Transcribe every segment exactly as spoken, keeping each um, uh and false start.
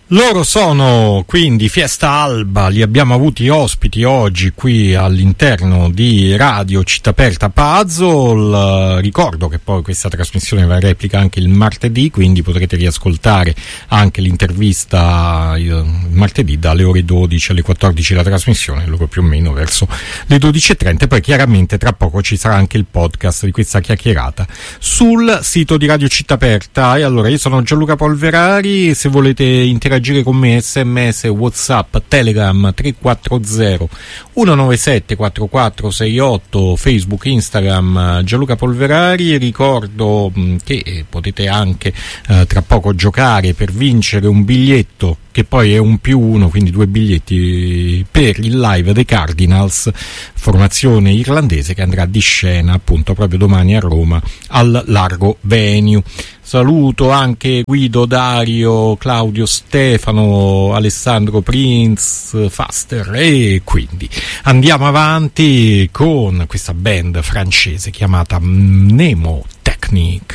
Loro sono quindi Fiesta Alba, li abbiamo avuti ospiti oggi qui all'interno di Radio Città Aperta Puzzle. Ricordo che poi questa trasmissione va in replica anche il martedì, quindi potrete riascoltare anche l'intervista il martedì dalle ore dodici alle quattordici la trasmissione, loro più o meno verso le dodici e trenta, e poi chiaramente tra poco ci sarà anche il podcast di questa chiacchierata sul sito di Radio Città Aperta. E allora io sono Gianluca Polverari, se volete interagire con me sms, whatsapp, telegram tre quattro zero uno nove sette quattro quattro sei otto, facebook, instagram Gianluca Polverari. Ricordo mh, che potete anche eh, tra poco giocare per vincere un biglietto che poi è un più uno, quindi due biglietti per il live dei Cardinals, formazione irlandese che andrà di scena appunto proprio domani a Roma al Largo Venue. Saluto anche Guido, Dario, Claudio, Stefano, Alessandro, Prince, Faster, e quindi andiamo avanti con questa band francese chiamata Mnemotechnique.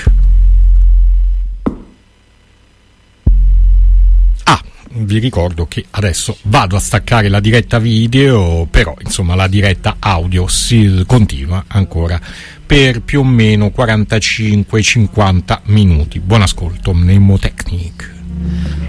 Ah, vi ricordo che adesso vado a staccare la diretta video, però insomma la diretta audio si continua ancora per più o meno quarantacinque cinquanta minuti. Buon ascolto, Mnemotechnique.